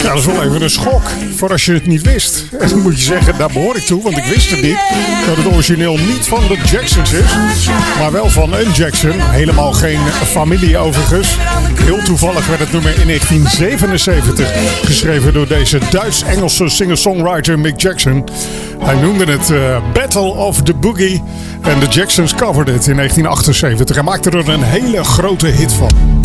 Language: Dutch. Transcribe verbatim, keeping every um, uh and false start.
Ja, dat is wel even een schok voor als je het niet wist. En dan moet je zeggen, daar behoor ik toe, want ik wist het niet. Dat het origineel niet van de Jacksons is, maar wel van een Jackson. Helemaal geen familie overigens. Heel toevallig werd het nummer in negentien zevenenzeventig geschreven door deze Duits-Engelse singer-songwriter Mick Jackson. Hij noemde het uh, Battle of the Boogie en de Jacksons covered it in negentien achtenzeventig en maakten er een hele grote hit van.